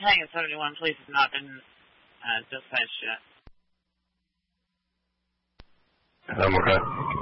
tank at 71, police have not been dispatched yet. I'm okay.